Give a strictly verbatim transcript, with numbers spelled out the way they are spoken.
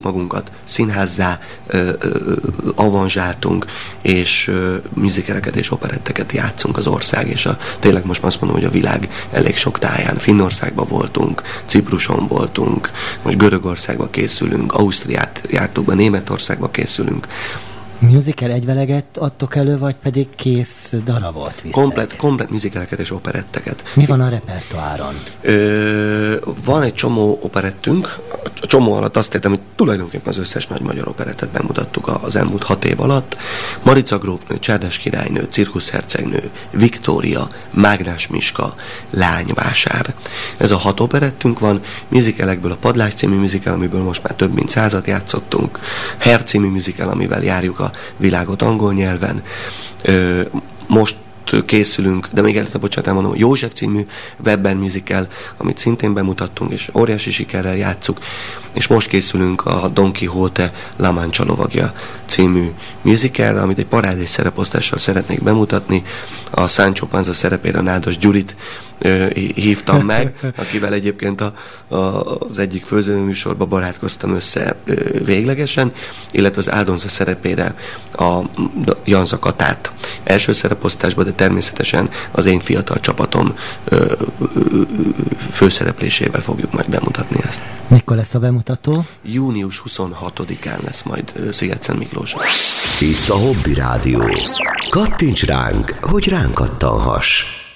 magunkat színházzá ö, ö, avanzsáltunk, és ö, musicaleket és operetteket játszunk az ország, és a, tényleg most azt mondom, hogy a világ elég sok táján. Finnországban voltunk, Cipruson voltunk, most Görögországba készülünk, Ausztriát jártuk be, Németországba készülünk. Musical egyveleget adtok elő, vagy pedig kész darabot visztek? Komplet, komplet musicaleket és operetteket. Mi van a repertoáron? Ö, van egy csomó operettünk. A csomó alatt azt értem, hogy tulajdonképpen az összes nagy magyar operettet bemutattuk az elmúlt hat év alatt. Marica grófnő, Cserdes királynő, Cirkuszhercegnő, Viktória, Mágnás Miska, Lányvásár. Ez a hat operettünk van. Musicalekből a Padlás című musical, amiből most már több mint százat játszottunk. Hair című musical, amivel járjuk a világot angol nyelven. Ö, most készülünk, de még előtte, bocsánat, elmondom, József című Webber musical, amit szintén bemutattunk, és óriási sikerrel játsszuk, és most készülünk a Don Quixote La Mancha lovagja című musicalre, amit egy parádés szereposztással szeretnék bemutatni. A Sancho Panza szerepére Nádas Gyurit ö, hívtam meg, akivel egyébként a, a, az egyik főzőműsorba barátkoztam össze ö, véglegesen, illetve az Áldonza szerepére a Janza Katát első szereposztásban, de természetesen az én fiatal csapatom ö, ö, ö, főszereplésével fogjuk majd bemutatni ezt. Mikor lesz a bemutató? június huszonhatodikán lesz majd Szigetszent Miklóson. Itt a Hobby Rádió. Kattints ránk, hogy ránk kattanhass.